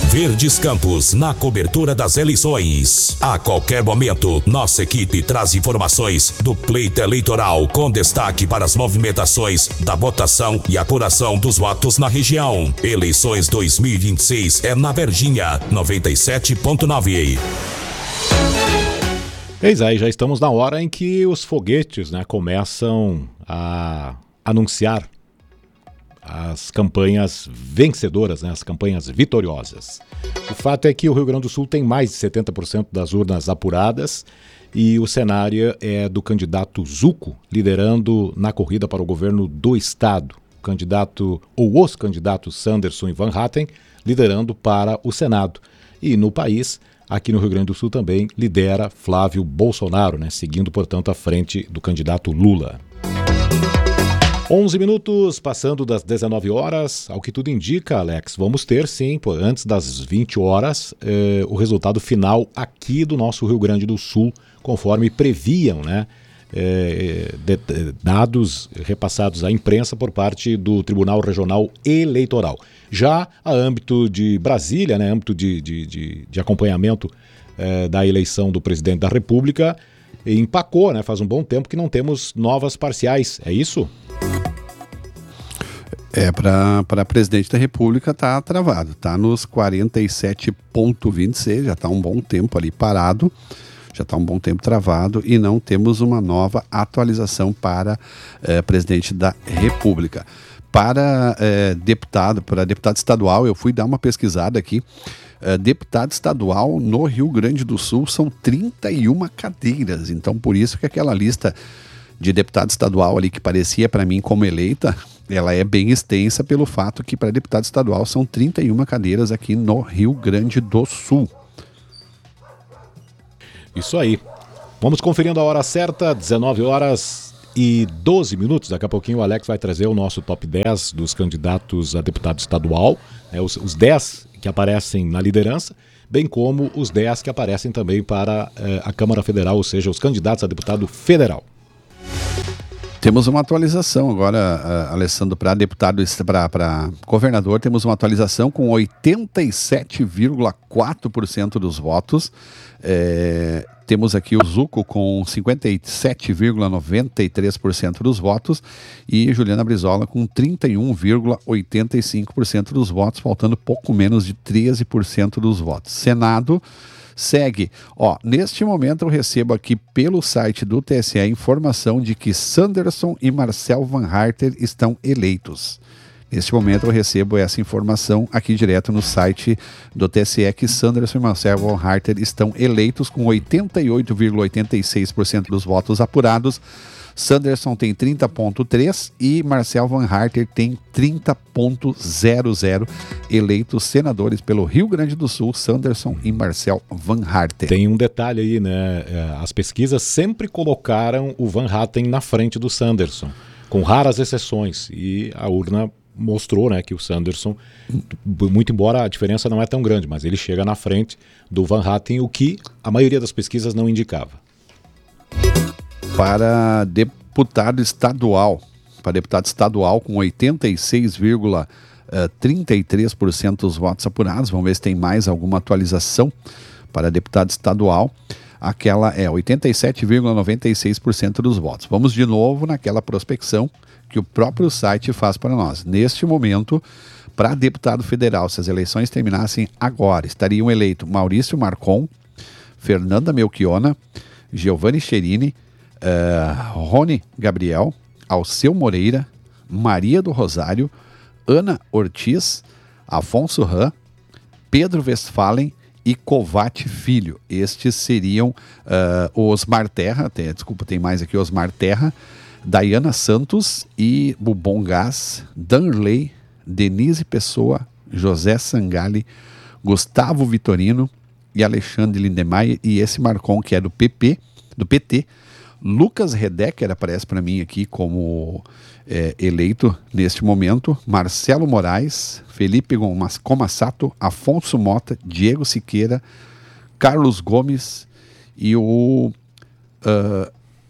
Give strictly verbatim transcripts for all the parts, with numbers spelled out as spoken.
Verdes Campos, na cobertura das eleições. A qualquer momento, nossa equipe traz informações do pleito eleitoral com destaque para as movimentações da votação e apuração dos votos na região. Eleições dois mil e vinte e seis é na Verdinha, noventa e sete ponto nove. Eis aí, já estamos na hora em que os foguetes, né, começam a anunciar as campanhas vencedoras, né, as campanhas vitoriosas. O fato é que o Rio Grande do Sul tem mais de setenta por cento das urnas apuradas e o cenário é do candidato Zuco liderando na corrida para o governo do estado. O candidato, ou os candidatos Sanderson e Van Hatten liderando para o Senado. E no país, aqui no Rio Grande do Sul também, lidera Flávio Bolsonaro, né, seguindo, portanto, à frente do candidato Lula. onze minutos, passando das dezenove horas, ao que tudo indica, Alex, vamos ter sim, pô, antes das vinte horas, eh, o resultado final aqui do nosso Rio Grande do Sul, conforme previam, né, eh, de, de, dados repassados à imprensa por parte do Tribunal Regional Eleitoral. Já a âmbito de Brasília, né, âmbito de, de, de, de acompanhamento eh, da eleição do presidente da República, empacou, né, faz um bom tempo que não temos novas parciais, é isso? É, para presidente da República tá travado, tá nos quarenta e sete vírgula vinte e seis, já está um bom tempo ali parado, já está um bom tempo travado e não temos uma nova atualização para é, presidente da República. Para é, deputado, para deputado estadual, eu fui dar uma pesquisada aqui, é, deputado estadual no Rio Grande do Sul são trinta e uma cadeiras, então por isso que aquela lista de deputado estadual ali que parecia para mim como eleita, ela é bem extensa pelo fato que para deputado estadual são trinta e uma cadeiras aqui no Rio Grande do Sul. Isso aí. Vamos conferindo a hora certa, dezenove horas e doze minutos. Daqui a pouquinho o Alex vai trazer o nosso top dez dos candidatos a deputado estadual, né, os, os dez que aparecem na liderança, bem como os dez que aparecem também para eh, a Câmara Federal, ou seja, os candidatos a deputado federal. Temos uma atualização agora, uh, Alessandro, para deputado, para governador, temos uma atualização com oitenta e sete vírgula quatro por cento dos votos. É, temos aqui o Zuco com cinquenta e sete vírgula noventa e três por cento dos votos e Juliana Brizola com trinta e um vírgula oitenta e cinco por cento dos votos, faltando pouco menos de treze por cento dos votos. Senado segue. Ó, neste momento eu recebo aqui pelo site do T S E informação de que Sanderson e Marcel Van Harter estão eleitos. Neste momento eu recebo essa informação aqui direto no site do T S E que Sanderson e Marcel Van Harter estão eleitos com oitenta e oito vírgula oitenta e seis por cento dos votos apurados. Sanderson tem trinta vírgula três por cento e Marcel Van Harter tem trinta vírgula zero zero por cento eleitos senadores pelo Rio Grande do Sul, Sanderson e Marcel Van Harter. Tem um detalhe aí, né? As pesquisas sempre colocaram o Van Hatten na frente do Sanderson, com raras exceções, e a urna mostrou, né, que o Sanderson, muito embora a diferença não é tão grande, mas ele chega na frente do Van Hatten, o que a maioria das pesquisas não indicava. Para deputado estadual, para deputado estadual com oitenta e seis vírgula trinta e três por cento dos votos apurados, vamos ver se tem mais alguma atualização para deputado estadual, aquela é oitenta e sete vírgula noventa e seis por cento dos votos. Vamos de novo naquela prospecção que o próprio site faz para nós. Neste momento, para deputado federal, se as eleições terminassem agora, estariam eleitos Maurício Marcon, Fernanda Melchiona, Giovanni Cherini, uh, Rony Gabriel, Alceu Moreira, Maria do Rosário, Ana Ortiz, Afonso Ram, Pedro Westphalen e Covate Filho. Estes seriam uh, Osmar Terra, tem, desculpa, tem mais aqui, Osmar Terra, Dayana Santos e Bubon Gás, Danley, Denise Pessoa, José Sangali, Gustavo Vitorino e Alexandre Lindemeyer, e esse Marcon, que é do P P, do P T, Lucas Redecker aparece para mim aqui como é, eleito neste momento, Marcelo Moraes, Felipe Comassato, Afonso Mota, Diego Siqueira, Carlos Gomes e o uh,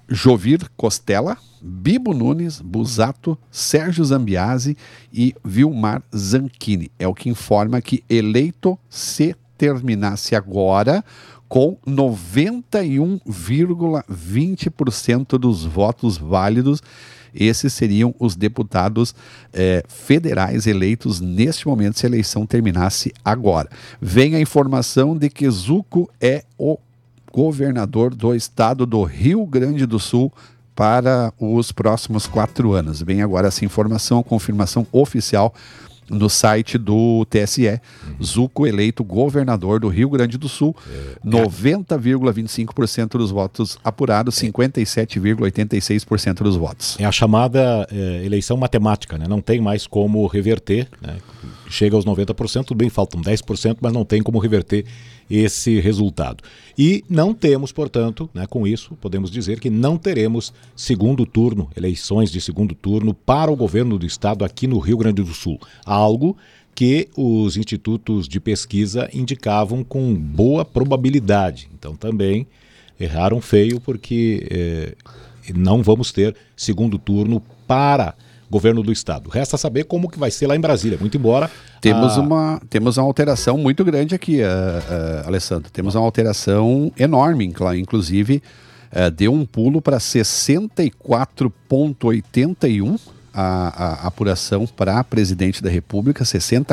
Jovir Costela, Bibo Nunes, Busato, Sérgio Zambiase e Vilmar Zanchini. É o que informa que eleito se terminasse agora com noventa e um vírgula vinte por cento dos votos válidos. Esses seriam os deputados eh, federais eleitos neste momento se a eleição terminasse agora. Vem a informação de que Zuco é o governador do estado do Rio Grande do Sul para os próximos quatro anos. Vem agora essa informação, a confirmação oficial no site do T S E. Uhum. Zuco eleito governador do Rio Grande do Sul, é, noventa vírgula vinte e cinco por cento dos votos apurados, cinquenta e sete vírgula oitenta e seis por cento dos votos. É a chamada é, eleição matemática, né? Não tem mais como reverter, né? Chega aos noventa por cento, tudo bem, faltam dez por cento, mas não tem como reverter esse resultado. E não temos, portanto, né, com isso, podemos dizer que não teremos segundo turno, eleições de segundo turno para o governo do estado aqui no Rio Grande do Sul. Algo que os institutos de pesquisa indicavam com boa probabilidade. Então também erraram feio porque eh, não vamos ter segundo turno para governo do estado. Resta saber como que vai ser lá em Brasília, muito embora... Temos, a... uma, temos uma alteração muito grande aqui, uh, uh, Alessandro. Temos uma alteração enorme, inclusive uh, deu um pulo para sessenta e quatro vírgula oitenta e um a, a apuração para presidente da República, sessenta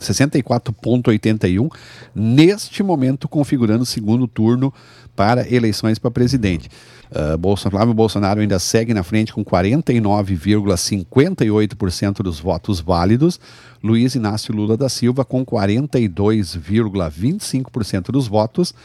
e quatro vírgula oitenta e um, neste momento configurando o segundo turno para eleições para presidente. Uh, Bolsonaro, Flávio Bolsonaro ainda segue na frente com quarenta e nove vírgula cinquenta e oito por cento dos votos válidos, Luiz Inácio Lula da Silva com quarenta e dois vírgula vinte e cinco por cento dos votos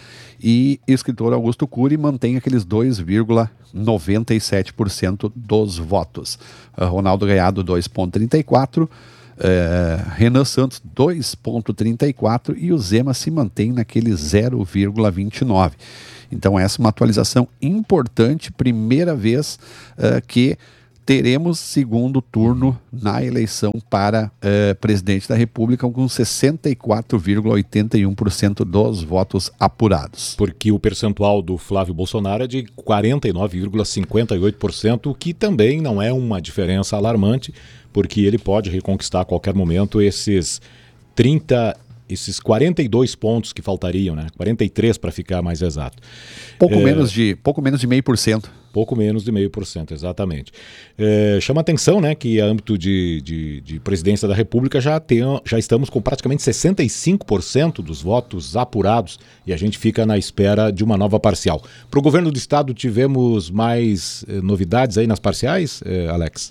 e o escritor Augusto Cury mantém aqueles dois vírgula noventa e sete por cento dos votos. Uh, Ronaldo Gaiado dois vírgula trinta e quatro por cento, Uh, Renan Santos dois vírgula trinta e quatro por cento e o Zema se mantém naquele zero vírgula vinte e nove por cento. Então essa é uma atualização importante, primeira vez uh, que teremos segundo turno na eleição para uh, presidente da República com sessenta e quatro vírgula oitenta e um por cento dos votos apurados. Porque o percentual do Flávio Bolsonaro é de quarenta e nove vírgula cinquenta e oito por cento, o que também não é uma diferença alarmante, porque ele pode reconquistar a qualquer momento esses trinta, esses quarenta e dois pontos que faltariam, né? quarenta e três para ficar mais exato. Pouco é, menos de pouco menos de meio por cento. Pouco menos de meio por cento, exatamente. É, chama atenção, né, que a âmbito de, de, de presidência da República já, tem, já estamos com praticamente sessenta e cinco por cento dos votos apurados e a gente fica na espera de uma nova parcial. Para o governo do estado tivemos mais eh, novidades aí nas parciais, eh, Alex?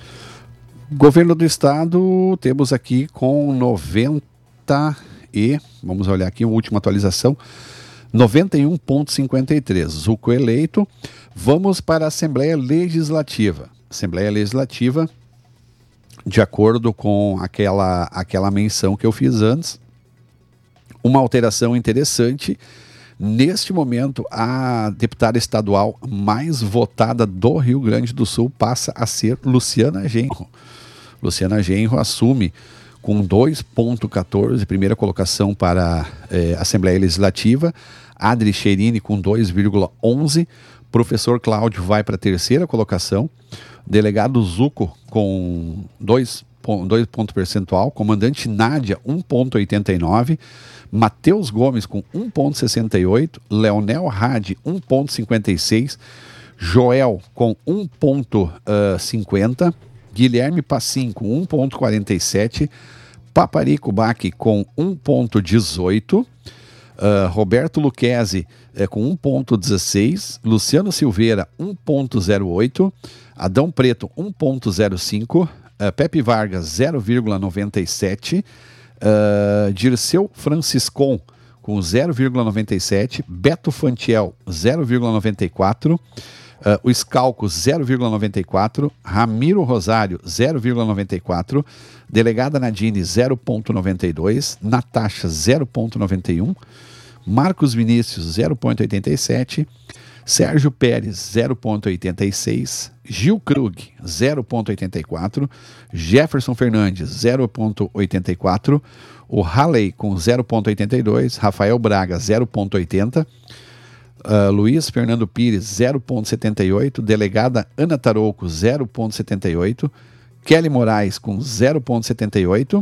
Governo do estado, temos aqui com noventa e, vamos olhar aqui a última atualização, noventa e um vírgula cinquenta e três, Zuco eleito. Vamos para a Assembleia Legislativa. Assembleia Legislativa, de acordo com aquela, aquela menção que eu fiz antes, uma alteração interessante. Neste momento, a deputada estadual mais votada do Rio Grande do Sul passa a ser Luciana Genro. Luciana Genro assume com dois vírgula quatorze, primeira colocação para eh, a Assembleia Legislativa, Adri Cherini com dois vírgula onze, professor Cláudio vai para a terceira colocação, delegado Zuco com dois pontos percentual, comandante Nádia um vírgula oitenta e nove, Matheus Gomes com um vírgula sessenta e oito, Leonel Hadi um vírgula cinquenta e seis, Joel com um vírgula cinquenta, Guilherme Passim com um vírgula quarenta e sete, Paparico Baque com um vírgula dezoito, uh, Roberto Luquezzi uh, com um vírgula dezesseis, Luciano Silveira um vírgula zero oito, Adão Preto um vírgula zero cinco, uh, Pepe Vargas zero vírgula noventa e sete, uh, Dirceu Franciscon com zero vírgula noventa e sete, Beto Fantiel zero vírgula noventa e quatro, Uh, o Scalco zero vírgula noventa e quatro, Ramiro Rosário zero vírgula noventa e quatro, Delegada Nadine zero vírgula noventa e dois, Natasha zero vírgula noventa e um, Marcos Vinícius zero vírgula oitenta e sete, Sérgio Pérez zero vírgula oitenta e seis, Gil Krug zero vírgula oitenta e quatro, Jefferson Fernandes zero vírgula oitenta e quatro, o Halley com zero vírgula oitenta e dois, Rafael Braga zero vírgula oitenta, Uh, Luiz Fernando Pires, zero vírgula setenta e oito. Delegada Ana Tarouco, zero vírgula setenta e oito. Kelly Moraes, com zero vírgula setenta e oito.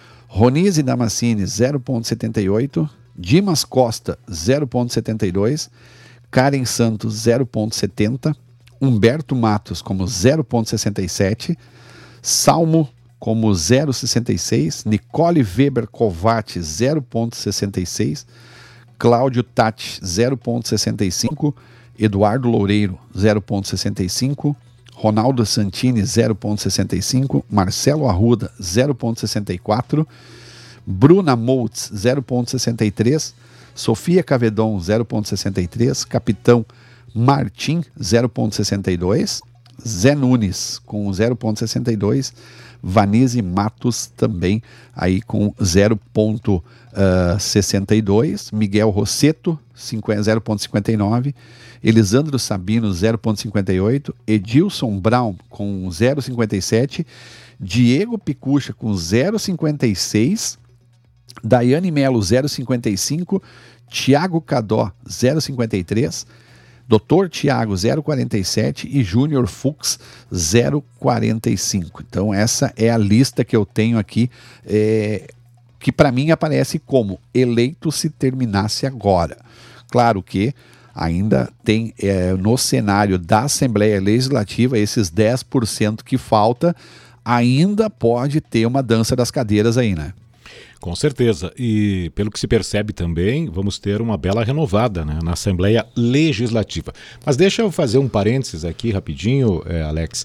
Ronise Damascene, zero vírgula setenta e oito. Dimas Costa, zero vírgula setenta e dois. Karen Santos, zero vírgula setenta. Humberto Matos, como zero vírgula sessenta e sete. Salmo, como zero vírgula sessenta e seis. Nicole Weber Covatti, zero vírgula sessenta e seis. Cláudio Tati, zero vírgula sessenta e cinco. Eduardo Loureiro, zero vírgula sessenta e cinco. Ronaldo Santini, zero vírgula sessenta e cinco. Marcelo Arruda, zero vírgula sessenta e quatro. Bruna Moutz, zero vírgula sessenta e três. Sofia Cavedon, zero vírgula sessenta e três. Capitão Martim, zero vírgula sessenta e dois. Zé Nunes, com zero vírgula sessenta e dois. Vanise Matos, também aí com zero vírgula sessenta e dois. Miguel Rosseto, zero vírgula cinquenta e nove. Elisandro Sabino, zero vírgula cinquenta e oito. Edilson Brown, com zero vírgula cinquenta e sete. Diego Picucha, com zero vírgula cinquenta e seis. Daiane Melo, zero vírgula cinquenta e cinco. Tiago Cadó, zero vírgula cinquenta e três. doutor Tiago, zero vírgula quarenta e sete. E Júnior Fux, zero vírgula quarenta e cinco. Então essa é a lista que eu tenho aqui, é, que para mim aparece como eleito se terminasse agora. Claro que ainda tem é, no cenário da Assembleia Legislativa esses dez por cento que falta, ainda pode ter uma dança das cadeiras aí, né? Com certeza, e pelo que se percebe também, vamos ter uma bela renovada, né, na Assembleia Legislativa. Mas deixa eu fazer um parênteses aqui rapidinho, é, Alex,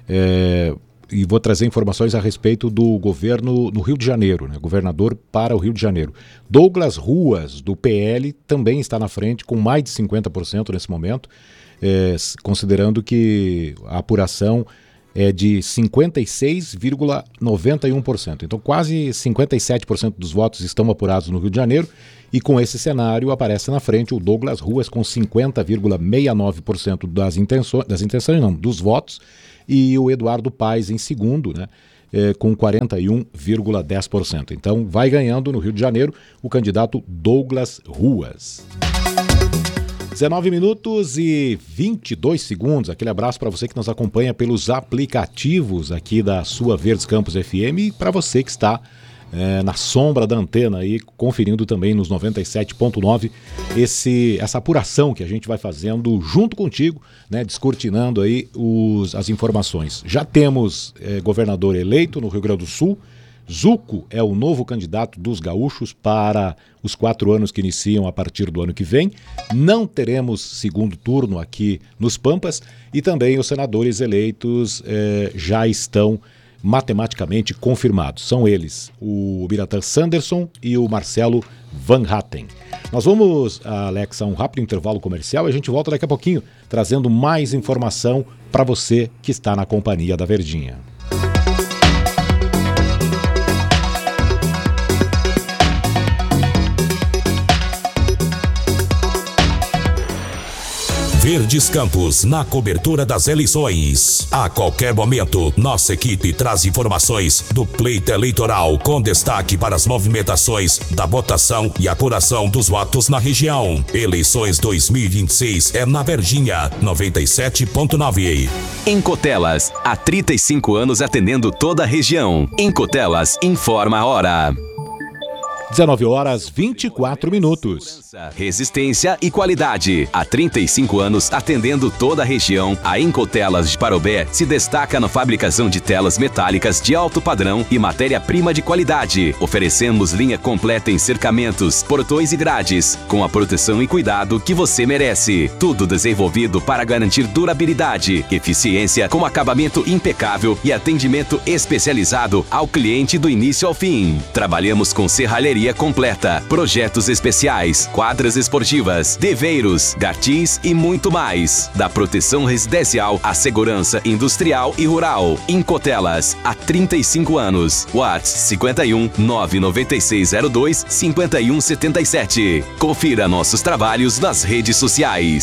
é, e vou trazer informações a respeito do governo no Rio de Janeiro, né, governador para o Rio de Janeiro. Douglas Ruas, do P L, também está na frente, com mais de cinquenta por cento nesse momento, é, considerando que a apuração é de cinquenta e seis vírgula noventa e um por cento. Então quase cinquenta e sete por cento dos votos estão apurados no Rio de Janeiro, e com esse cenário aparece na frente o Douglas Ruas com cinquenta vírgula sessenta e nove por cento das intenções, das intenções não, dos votos, e o Eduardo Paes em segundo, né, é, com quarenta e um vírgula dez por cento. Então vai ganhando no Rio de Janeiro o candidato Douglas Ruas. dezenove minutos e vinte e dois segundos. Aquele abraço para você que nos acompanha pelos aplicativos aqui da sua Verdes Campos F M, e para você que está é, na sombra da antena aí, conferindo também nos noventa e sete ponto nove esse, essa apuração que a gente vai fazendo junto contigo, né, descortinando aí os, as informações. Já temos é, governador eleito no Rio Grande do Sul. Zuco é o novo candidato dos gaúchos para os quatro anos que iniciam a partir do ano que vem. Não teremos segundo turno aqui nos Pampas, e também os senadores eleitos eh, já estão matematicamente confirmados. São eles, o Biratã Sanderson e o Marcelo Van Hatten. Nós vamos, Alex, a um rápido intervalo comercial, e a gente volta daqui a pouquinho trazendo mais informação para você que está na companhia da Verdinha. Verdes Campos, na cobertura das eleições. A qualquer momento, nossa equipe traz informações do pleito eleitoral, com destaque para as movimentações da votação e apuração dos votos na região. Eleições dois mil e vinte e seis é na Verdinha, noventa e sete ponto nove. Em Cotelas, há trinta e cinco anos atendendo toda a região. Em Cotelas, informa a hora. dezenove horas e vinte e quatro minutos. Resistência e qualidade. Há trinta e cinco anos atendendo toda a região, a Incotelas de Parobé se destaca na fabricação de telas metálicas de alto padrão e matéria-prima de qualidade. Oferecemos linha completa em cercamentos, portões e grades, com a proteção e cuidado que você merece. Tudo desenvolvido para garantir durabilidade, eficiência, com acabamento impecável e atendimento especializado ao cliente do início ao fim. Trabalhamos com serralheria completa, projetos especiais, quadras esportivas, deveiros, gartis e muito mais. Da proteção residencial à segurança industrial e rural. Incotelas, há trinta e cinco anos. WhatsApp cinquenta e um, nove nove seis zero dois, cinquenta e um setenta e sete. Confira nossos trabalhos nas redes sociais.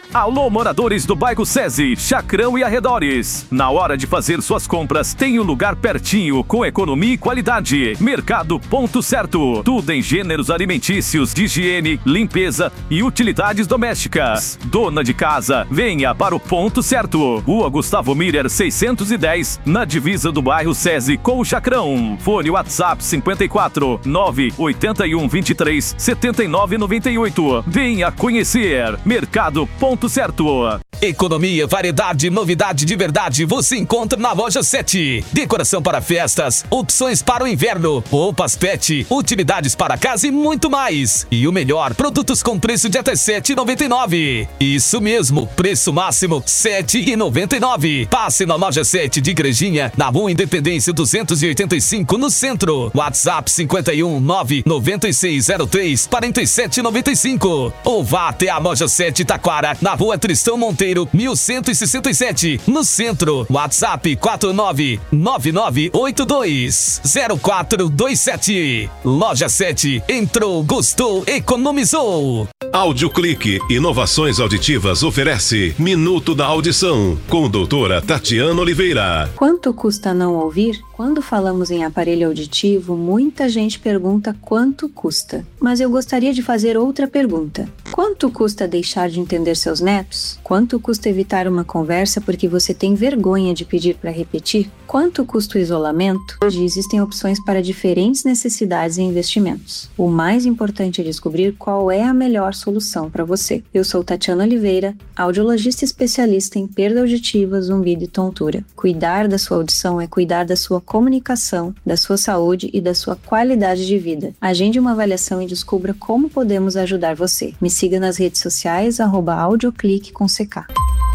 Alô, moradores do bairro SESI, Chacrão e arredores. Na hora de fazer suas compras, tem um lugar pertinho, com economia e qualidade. Mercado Ponto Certo. Tudo em gêneros alimentícios, de higiene, limpeza e utilidades domésticas. Dona de casa, venha para o Ponto Certo. Rua Gustavo Miller, seiscentos e dez, na divisa do bairro SESI com o Chacrão. Fone WhatsApp cinquenta e quatro, nove oito um, vinte e três, setenta e nove, noventa e oito. Venha conhecer. Mercado Ponto Certo. Economia, variedade, novidade de verdade você encontra na Loja sete. Decoração para festas, opções para o inverno, roupas pet, utilidades para casa e muito mais. E o melhor, produtos com preço de até sete reais e noventa e nove centavos. Isso mesmo, preço máximo sete reais e noventa e nove centavos. Passe na Loja sete de Igrejinha, na Rua Independência duzentos e oitenta e cinco, no centro. WhatsApp cinquenta e um, nove nove seis zero três, quatro sete nove cinco. Ou vá até a Loja sete Taquara, na Rua Tristão Monteiro, mil cento e sessenta e sete, no centro. WhatsApp quatro nove nove nove oito dois zero quatro dois sete. Loja sete. Entrou, gostou, economizou. Audioclique Inovações Auditivas oferece Minuto da Audição, com doutora Tatiana Oliveira. Quanto custa não ouvir? Quando falamos em aparelho auditivo, muita gente pergunta quanto custa. Mas eu gostaria de fazer outra pergunta. Quanto custa deixar de entender seus netos? Quanto custa evitar uma conversa porque você tem vergonha de pedir para repetir? Quanto custa o isolamento? Hoje existem opções para diferentes necessidades e investimentos. O mais importante é descobrir qual é a melhor solução para você. Eu sou Tatiana Oliveira, audiologista especialista em perda auditiva, zumbido e tontura. Cuidar da sua audição é cuidar da sua comunicação, da sua saúde e da sua qualidade de vida. Agende uma avaliação e descubra como podemos ajudar você. Me siga nas redes sociais, arroba audioclique com C K.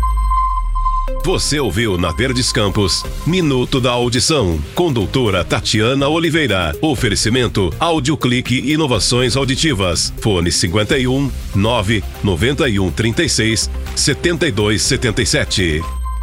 Você ouviu na Verdes Campos Minuto da Audição, com doutora Tatiana Oliveira. Oferecimento Audioclique Inovações Auditivas. Fone cinquenta e um, nove nove um, trinta e seis, setenta e dois, setenta e sete.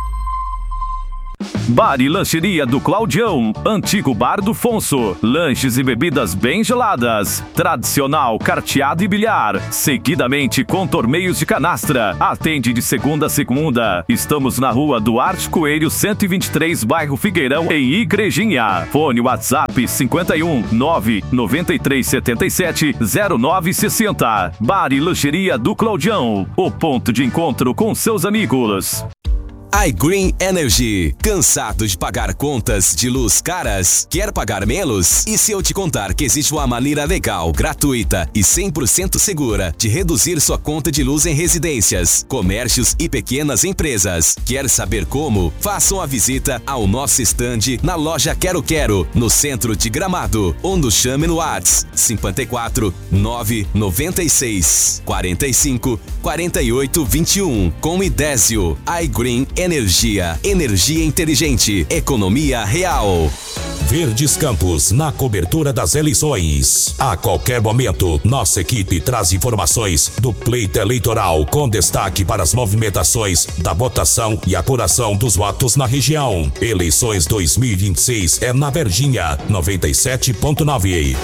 Bar e Lancheria do Claudião, antigo Bar do Fonso. Lanches e bebidas bem geladas. Tradicional, carteado e bilhar. Seguidamente com torneios de canastra. Atende de segunda a segunda. Estamos na Rua Duarte Coelho, cento e vinte e três, bairro Figueirão, em Igrejinha. Fone WhatsApp cinquenta e um, nove nove três sete sete, zero nove seis zero. Bar e Lancheria do Claudião, o ponto de encontro com seus amigos. iGreen Energy. Cansado de pagar contas de luz caras? Quer pagar menos? E se eu te contar que existe uma maneira legal, gratuita e cem por cento segura de reduzir sua conta de luz em residências, comércios e pequenas empresas? Quer saber como? Faça uma visita ao nosso estande na loja Quero Quero, no centro de Gramado, ou nos chame no WhatsApp cinquenta e quatro, nove nove seis, quarenta e cinco, quarenta e oito, vinte e um, com Idésio. iGreen Energia, energia inteligente, economia real. Verdes Campos, na cobertura das eleições. A qualquer momento, nossa equipe traz informações do pleito eleitoral, com destaque para as movimentações da votação e apuração dos votos na região. Eleições dois mil e vinte e seis é na Verdinha, noventa e sete ponto nove.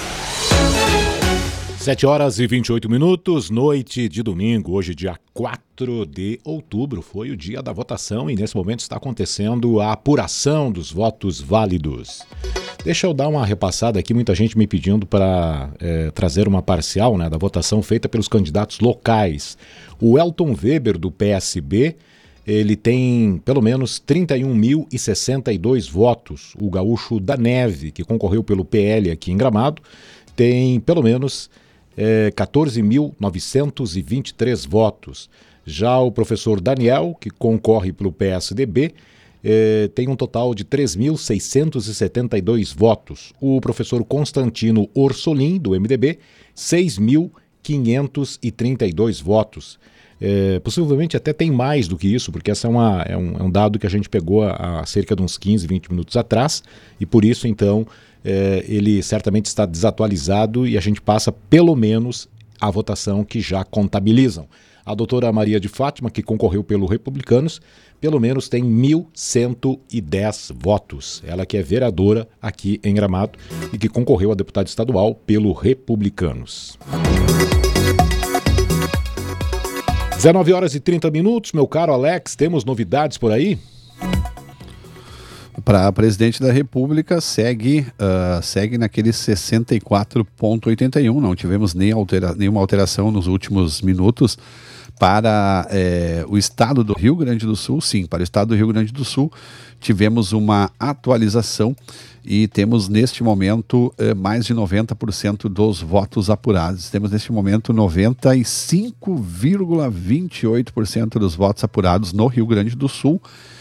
sete horas e vinte e oito minutos, noite de domingo, hoje dia quatro de outubro, foi o dia da votação e nesse momento está acontecendo a apuração dos votos válidos. Deixa eu dar uma repassada aqui, muita gente me pedindo para é, trazer uma parcial, né, da votação feita pelos candidatos locais. O Elton Weber, do P S B, ele tem pelo menos trinta e um mil e sessenta e dois votos. O gaúcho da Neve, que concorreu pelo P L aqui em Gramado, tem pelo menos É, quatorze mil novecentos e vinte e três votos. Já o professor Daniel, que concorre pelo P S D B, é, tem um total de três mil seiscentos e setenta e dois votos. O professor Constantino Orsolim, do M D B, seis mil quinhentos e trinta e dois votos. É, possivelmente até tem mais do que isso, porque esse é, uma, é, um, é um dado que a gente pegou há, há cerca de uns quinze, vinte minutos atrás, e por isso, então, é, ele certamente está desatualizado e a gente passa pelo menos a votação que já contabilizam. A doutora Maria de Fátima, que concorreu pelo Republicanos, pelo menos tem mil cento e dez votos. Ela que é vereadora aqui em Gramado e que concorreu a deputada estadual pelo Republicanos. dezenove horas e trinta minutos, meu caro Alex, temos novidades por aí? Para presidente da República, segue, uh, segue naquele sessenta e quatro vírgula oitenta e um, não tivemos nem altera, nenhuma alteração nos últimos minutos. Para eh, o estado do Rio Grande do Sul, sim, para o estado do Rio Grande do Sul, tivemos uma atualização e temos neste momento eh, mais de noventa por cento dos votos apurados. Temos neste momento noventa e cinco vírgula vinte e oito por cento dos votos apurados no Rio Grande do Sul.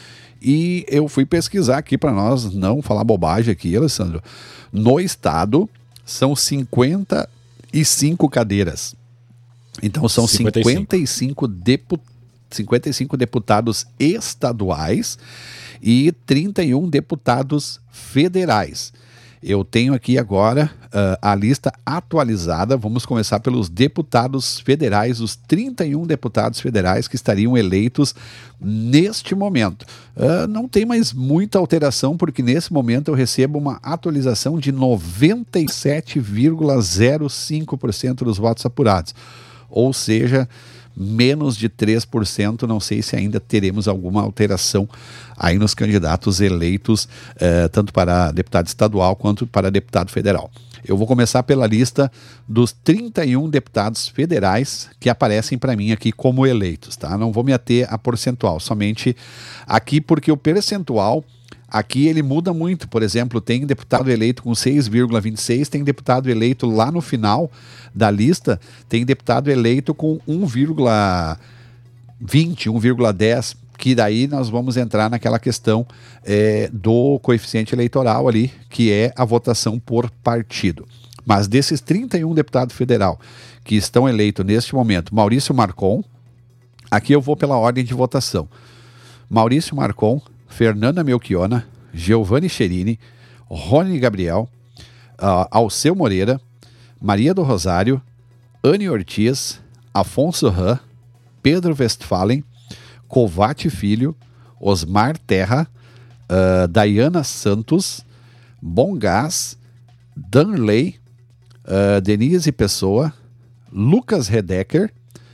E eu fui pesquisar aqui para nós não falar bobagem aqui, Alessandro. No estado são cinquenta e cinco cadeiras. Então são cinquenta e cinco, cinquenta e cinco, depu... cinquenta e cinco deputados estaduais e trinta e um deputados federais. Eu tenho aqui agora uh, a lista atualizada. Vamos começar pelos deputados federais, os trinta e um deputados federais que estariam eleitos neste momento. Uh, não tem mais muita alteração, porque nesse momento eu recebo uma atualização de noventa e sete vírgula zero cinco por cento dos votos apurados. Ou seja, menos de três por cento, não sei se ainda teremos alguma alteração aí nos candidatos eleitos, eh, tanto para deputado estadual quanto para deputado federal. Eu vou começar pela lista dos trinta e um deputados federais que aparecem para mim aqui como eleitos, tá? Não vou me ater a percentual, somente aqui porque o percentual aqui ele muda muito. Por exemplo, tem deputado eleito com seis vírgula vinte e seis, tem deputado eleito lá no final da lista, tem deputado eleito com um vírgula vinte, um vírgula dez, que daí nós vamos entrar naquela questão é, do coeficiente eleitoral ali, que é a votação por partido. Mas desses trinta e um deputados federal que estão eleitos neste momento, Maurício Marcon, aqui eu vou pela ordem de votação. Maurício Marcon, Fernanda Melchiona, Giovanni Cherini, Rony Gabriel, uh, Alceu Moreira, Maria do Rosário, Anne Ortiz, Afonso Ram, Pedro Westphalen, Covate Filho, Osmar Terra, uh, Dayana Santos, Bom Gás, Danley, uh, Denise Pessoa, Lucas Redecker,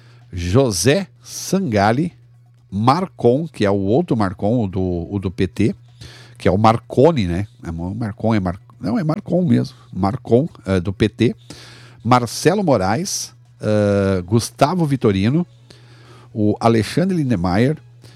José Sangali, Marcon, que é o outro Marcon, o do, o do P T, que é o Marconi, né? Marcon é Mar... Não, é Marcon mesmo. Marcon, uh, do P T. Marcelo Moraes, uh, Gustavo Vitorino, o Alexandre Lindemeyer,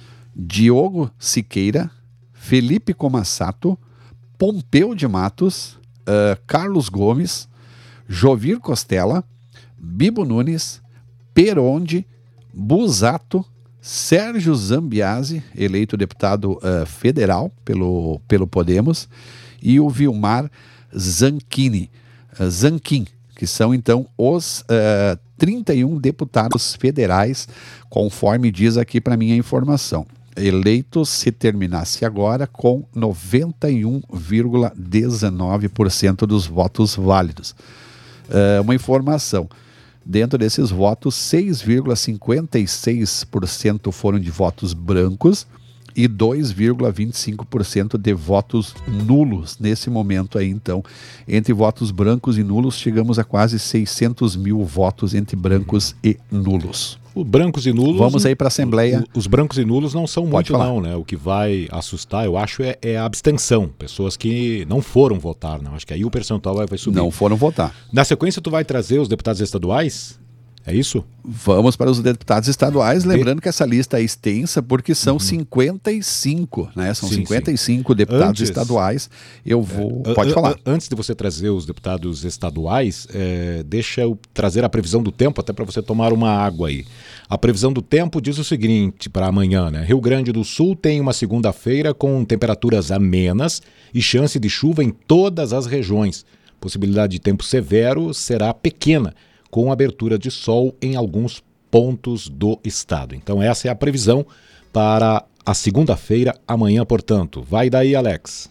Diogo Siqueira, Felipe Comassato, Pompeu de Matos, uh, Carlos Gomes, Jovir Costela, Bibo Nunes, Peronde, Busato, Sérgio Zambiase, eleito deputado uh, federal pelo, pelo Podemos, e o Vilmar Zanchini, uh, Zanquin, que são então os uh, trinta e um deputados federais, conforme diz aqui para mim a informação. Eleitos, se terminasse agora, com noventa e um vírgula dezenove por cento dos votos válidos. Uh, uma informação. Dentro desses votos, seis vírgula cinquenta e seis por cento foram de votos brancos e dois vírgula vinte e cinco por cento de votos nulos. Nesse momento aí, então, entre votos brancos e nulos, chegamos a quase seiscentos mil votos entre brancos e nulos. Os brancos e nulos... Vamos aí para a Assembleia. Os brancos e nulos não são muito não, né? O que vai assustar, eu acho, é, é a abstenção. Pessoas que não foram votar, não. Acho que aí o percentual vai, vai subir. Não foram votar. Na sequência, tu vai trazer os deputados estaduais? É isso? Vamos para os deputados estaduais, lembrando que essa lista é extensa porque são uhum. cinquenta e cinco, né? São sim, cinquenta e cinco sim. deputados antes, estaduais. Eu vou... É, Pode falar. Antes de você trazer os deputados estaduais, é, deixa eu trazer a previsão do tempo, até para você tomar uma água aí. A previsão do tempo diz o seguinte para amanhã, né? Rio Grande do Sul tem uma segunda-feira com temperaturas amenas e chance de chuva em todas as regiões. Possibilidade de tempo severo será pequena, com abertura de sol em alguns pontos do estado. Então essa é a previsão para a segunda-feira, amanhã, portanto. Vai daí, Alex.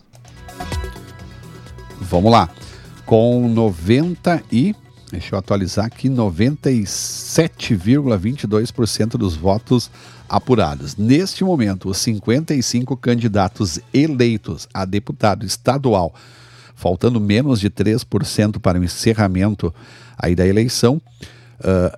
Vamos lá. Com noventa e... Deixa eu atualizar aqui, noventa e sete vírgula vinte e dois por cento dos votos apurados. Neste momento, os cinquenta e cinco candidatos eleitos a deputado estadual, faltando menos de três por cento para o encerramento aí da eleição, uh,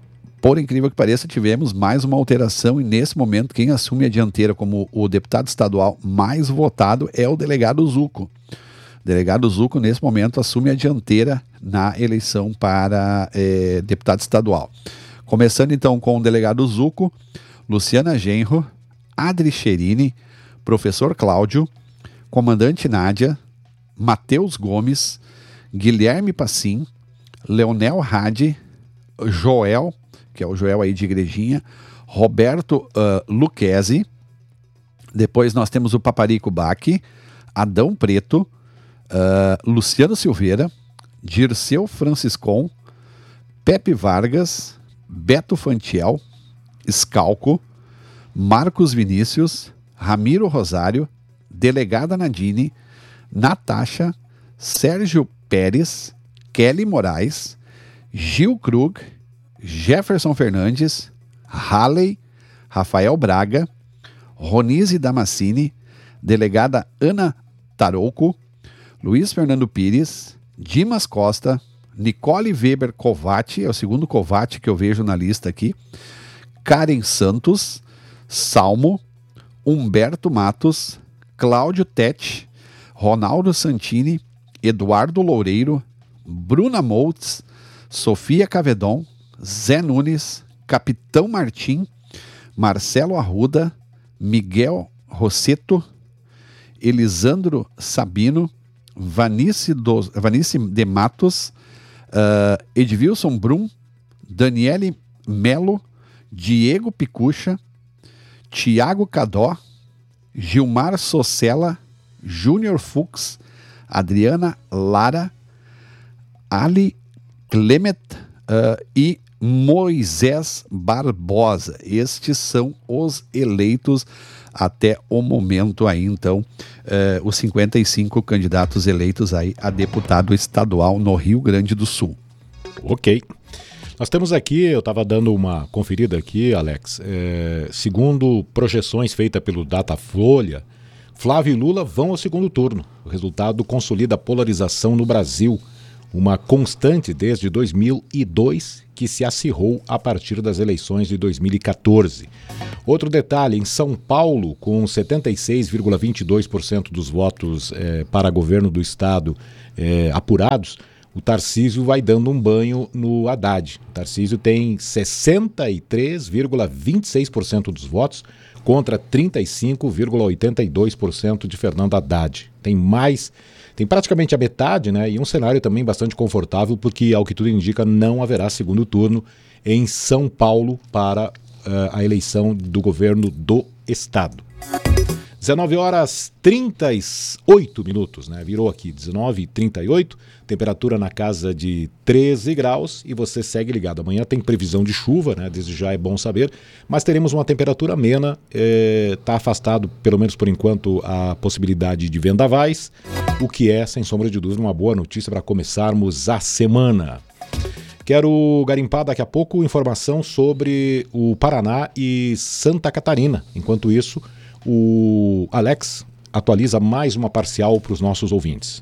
por incrível que pareça, tivemos mais uma alteração e nesse momento quem assume a dianteira como o deputado estadual mais votado é o delegado Zuco. O delegado Zuco, nesse momento, assume a dianteira na eleição para eh, deputado estadual. Começando então com o delegado Zuco, Luciana Genro, Adri Cherini, professor Cláudio, comandante Nádia, Matheus Gomes, Guilherme Passim, Leonel Hadi, Joel, que é o Joel aí de Igrejinha, Roberto uh, Luquezzi, depois nós temos o Paparico Baque, Adão Preto, uh, Luciano Silveira, Dirceu Franciscon, Pepe Vargas, Beto Fantiel, Scalco, Marcos Vinícius, Ramiro Rosário, Delegada Nadine, Natasha, Sérgio Pérez, Kelly Moraes, Gil Krug, Jefferson Fernandes, Halley, Rafael Braga, Ronise Damascini, Delegada Ana Tarouco, Luiz Fernando Pires, Dimas Costa, Nicole Weber Covatti, é o segundo Covatti que eu vejo na lista aqui, Karen Santos, Salmo, Humberto Matos, Cláudio Tete, Ronaldo Santini, Eduardo Loureiro, Bruna Moutz, Sofia Cavedon, Zé Nunes, Capitão Martim, Marcelo Arruda, Miguel Rosseto, Elisandro Sabino, Vanice, dos, Vanice de Matos, uh, Edvilson Brum, Daniele Melo, Diego Picucha, Tiago Cadó, Gilmar Socella, Júnior Fux, Adriana Lara, Ali Clemet uh, e Moisés Barbosa. Estes são os eleitos até o momento aí, então, uh, os cinquenta e cinco candidatos eleitos aí a deputado estadual no Rio Grande do Sul. Ok. Nós temos aqui, eu estava dando uma conferida aqui, Alex, é, segundo projeções feitas pelo Datafolha, Flávio e Lula vão ao segundo turno. O resultado consolida a polarização no Brasil, uma constante desde dois mil e dois que se acirrou a partir das eleições de dois mil e quatorze. Outro detalhe, em São Paulo, com setenta e seis vírgula vinte e dois por cento dos votos é, para governo do estado é, apurados, o Tarcísio vai dando um banho no Haddad. O Tarcísio tem sessenta e três vírgula vinte e seis por cento dos votos contra trinta e cinco vírgula oitenta e dois por cento de Fernando Haddad. Tem mais, tem praticamente a metade, né? E um cenário também bastante confortável, porque, ao que tudo indica, não haverá segundo turno em São Paulo para uh, a eleição do governo do estado. dezenove horas e trinta e oito minutos, né? Virou aqui, dezenove e trinta e oito, temperatura na casa de treze graus e você segue ligado. Amanhã tem previsão de chuva, né? Desde já é bom saber, mas teremos uma temperatura amena, está é, afastado, pelo menos por enquanto, a possibilidade de vendavais, o que é, sem sombra de dúvida, uma boa notícia para começarmos a semana. Quero garimpar daqui a pouco informação sobre o Paraná e Santa Catarina. Enquanto isso, o Alex atualiza mais uma parcial para os nossos ouvintes.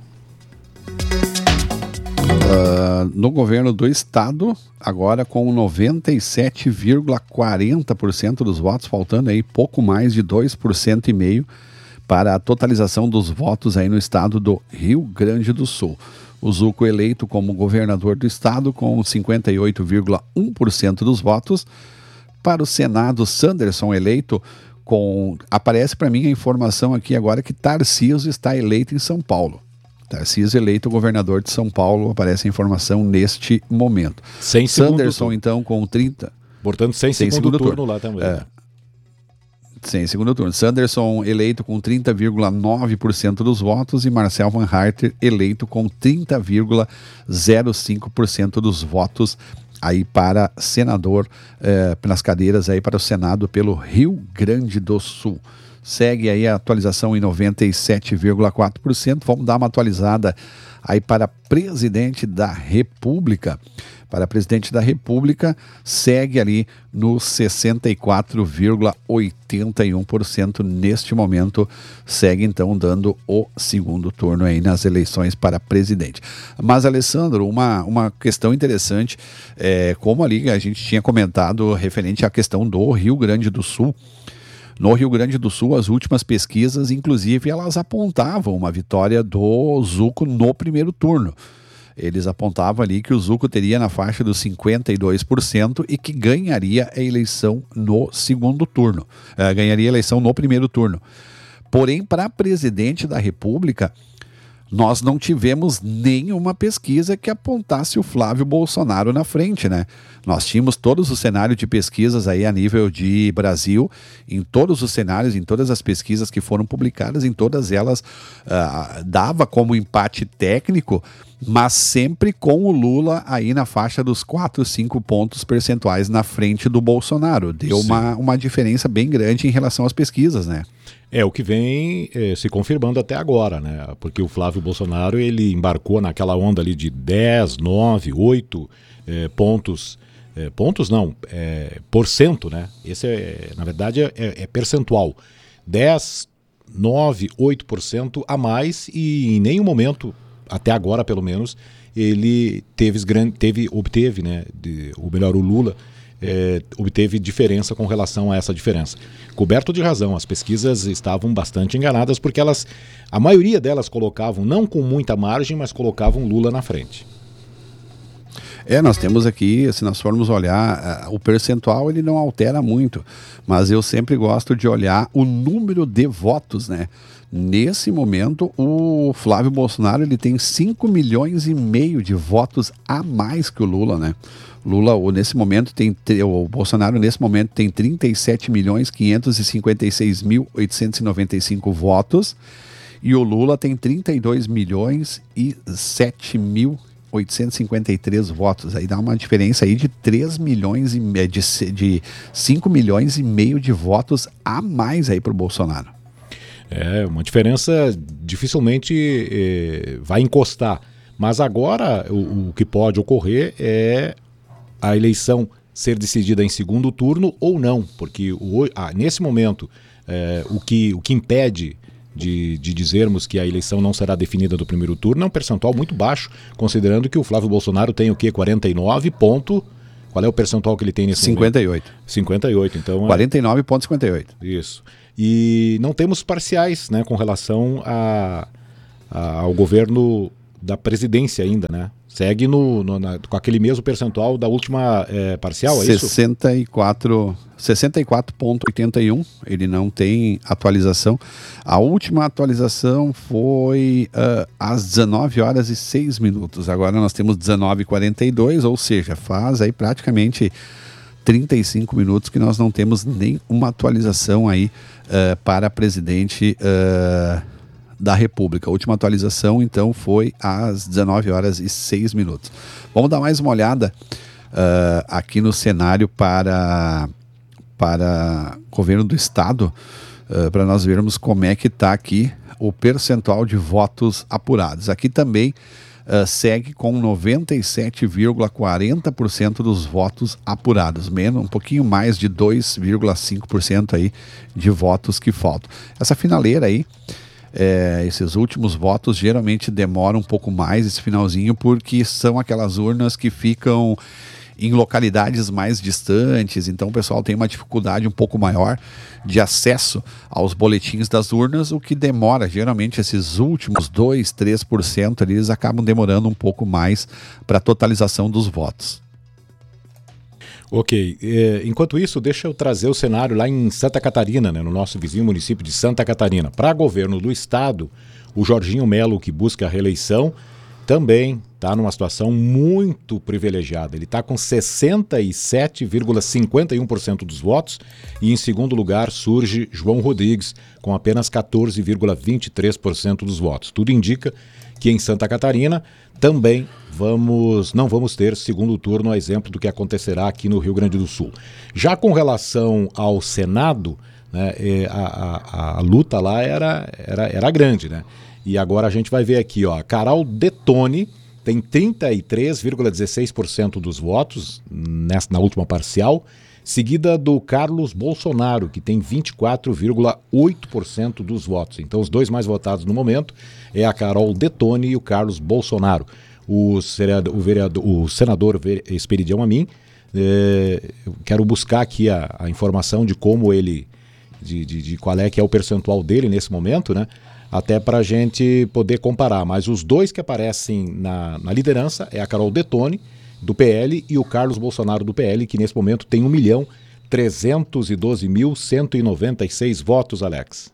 Uh, no governo do estado, agora com noventa e sete vírgula quarenta por cento dos votos, faltando aí pouco mais de dois por cento e meio para a totalização dos votos aí no estado do Rio Grande do Sul. O Zuco eleito como governador do estado com cinquenta e oito vírgula um por cento dos votos. Para o Senado, Sanderson eleito com... Aparece para mim a informação aqui agora que Tarcísio está eleito em São Paulo. Tarcísio eleito governador de São Paulo, aparece a informação neste momento. Sem Sanderson, então, com trinta... Portanto, sem, sem segundo, segundo turno, turno lá também. É. Sem segundo turno. Sanderson eleito com trinta vírgula nove por cento dos votos e Marcel Van Harter eleito com trinta vírgula zero cinco por cento dos votos aí para senador, eh, nas cadeiras aí para o Senado pelo Rio Grande do Sul. segue aí a atualização em noventa e sete vírgula quatro por cento. Vamos dar uma atualizada aí para presidente da República. Para presidente da República, segue ali no sessenta e quatro vírgula oitenta e um por cento neste momento, segue então dando o segundo turno aí nas eleições para presidente. Mas, Alessandro, uma, uma questão interessante, é, como ali a gente tinha comentado referente à questão do Rio Grande do Sul. No Rio Grande do Sul, as últimas pesquisas, inclusive, elas apontavam uma vitória do Zuco no primeiro turno. Eles apontavam ali que o Zuco teria na faixa dos cinquenta e dois por cento e que ganharia a eleição no segundo turno. Uh, ganharia a eleição no primeiro turno. Porém, para presidente da República, nós não tivemos nenhuma pesquisa que apontasse o Flávio Bolsonaro na frente, né? Nós tínhamos todos os cenários de pesquisas aí a nível de Brasil, em todos os cenários, em todas as pesquisas que foram publicadas, em todas elas uh, dava como empate técnico, mas sempre com o Lula aí na faixa dos quatro, cinco pontos percentuais na frente do Bolsonaro. Deu uma, uma diferença bem grande em relação às pesquisas, né? É o que vem é, se confirmando até agora, né? Porque o Flávio Bolsonaro, ele embarcou naquela onda ali de dez, nove, oito é, pontos, é, pontos não, é, por cento, né? Esse é, na verdade, é, é percentual. dez, nove, oito por cento a mais e em nenhum momento, até agora pelo menos, ele teve, teve obteve, né? De, ou melhor, o Lula, É, obteve diferença com relação a essa diferença. Coberto de razão, as pesquisas estavam bastante enganadas porque elas, a maioria delas colocavam, não com muita margem, mas colocavam Lula na frente. É, nós temos aqui, se nós formos olhar, o percentual ele não altera muito, mas eu sempre gosto de olhar o número de votos, né? Nesse momento, o Flávio Bolsonaro ele tem cinco milhões e meio de votos a mais que o Lula, né? Lula, nesse momento, tem, o Bolsonaro, nesse momento, tem trinta e sete milhões quinhentos e cinquenta e seis mil oitocentos e noventa e cinco votos e o Lula tem trinta e dois milhões e sete mil oitocentos e cinquenta e três votos. Aí dá uma diferença aí de três milhões e de, de cinco milhões e meio de votos a mais aí para o Bolsonaro. É, uma diferença dificilmente eh, vai encostar. Mas agora o, o que pode ocorrer é a eleição ser decidida em segundo turno ou não, porque o, ah, nesse momento é, o, que, o que impede de, de dizermos que a eleição não será definida do primeiro turno é um percentual muito baixo, considerando que o Flávio Bolsonaro tem o quê? quarenta e nove ponto... Qual é o percentual que ele tem nesse cinquenta e oito. momento? cinquenta e oito. Então, quarenta e nove vírgula cinquenta e oito. Isso. E não temos parciais, né, com relação a, a, ao governo da presidência ainda, né? Segue no, no, na, com aquele mesmo percentual da última é, parcial, é isso? sessenta e quatro vírgula oitenta e um, ele não tem atualização. A última atualização foi uh, às dezenove horas e seis minutos. Agora nós temos dezenove e quarenta e dois, ou seja, faz aí praticamente trinta e cinco minutos que nós não temos nenhuma atualização aí uh, para presidente uh, da República. A última atualização, então, foi às dezenove horas e seis minutos. Vamos dar mais uma olhada uh, aqui no cenário para, para governo do Estado, uh, para nós vermos como é que está aqui o percentual de votos apurados. Aqui também uh, segue com noventa e sete vírgula quarenta por cento dos votos apurados, menos um pouquinho mais de dois vírgula cinco por cento aí de votos que faltam. Essa finaleira aí, É, esses últimos votos geralmente demoram um pouco mais esse finalzinho, porque são aquelas urnas que ficam em localidades mais distantes, então o pessoal tem uma dificuldade um pouco maior de acesso aos boletins das urnas, o que demora, geralmente esses últimos dois, três por cento eles acabam demorando um pouco mais para a totalização dos votos. Ok, é, enquanto isso, deixa eu trazer o cenário lá em Santa Catarina, né, no nosso vizinho município de Santa Catarina. Para governo do estado, o Jorginho Melo, que busca a reeleição, também está numa situação muito privilegiada. Ele está com sessenta e sete vírgula cinquenta e um por cento dos votos e em segundo lugar surge João Rodrigues com apenas quatorze vírgula vinte e três por cento dos votos. Tudo indica que em Santa Catarina também vamos, não vamos ter segundo turno, a exemplo do que acontecerá aqui no Rio Grande do Sul. Já com relação ao Senado, né? E a, a, a luta lá era, era, era grande, né? E agora a gente vai ver aqui, ó, a Carol Detoni tem trinta e três vírgula dezesseis por cento dos votos nessa, na última parcial, seguida do Carlos Bolsonaro, que tem vinte e quatro vírgula oito por cento dos votos. Então, os dois mais votados no momento é a Carol Detoni e o Carlos Bolsonaro. O, vereador, o, vereador, o senador Esperidião Amin, é, eu quero buscar aqui a, a informação de como ele, de, de, de qual é que é o percentual dele nesse momento, né? Até para a gente poder comparar. Mas os dois que aparecem na, na liderança é a Carol Detoni, do P L, e o Carlos Bolsonaro, do P L, que nesse momento tem um milhão trezentos e doze mil cento e noventa e seis votos, Alex.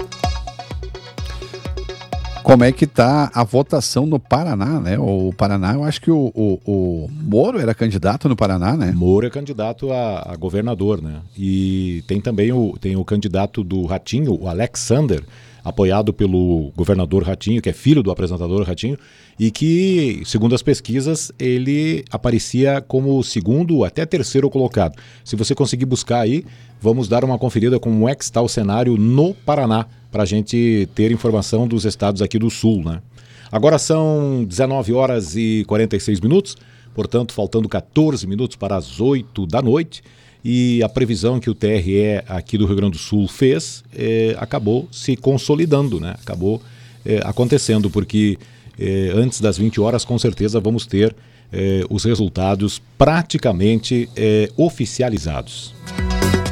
Como é que está a votação no Paraná, né? O Paraná, eu acho que o, o, o Moro era candidato no Paraná, né? Moro é candidato a, a governador, né? E tem também o, tem o candidato do Ratinho, o Alexander, apoiado pelo governador Ratinho, que é filho do apresentador Ratinho, e que, segundo as pesquisas, ele aparecia como segundo até terceiro colocado. Se você conseguir buscar aí, vamos dar uma conferida como é que está o cenário no Paraná, para a gente ter informação dos estados aqui do Sul, né? Agora são dezenove horas e quarenta e seis minutos, portanto, faltando catorze minutos para as oito da noite, e a previsão que o T R E aqui do Rio Grande do Sul fez é, acabou se consolidando, né? Acabou é, acontecendo, porque é, antes das vinte horas, com certeza, vamos ter é, os resultados praticamente é, oficializados.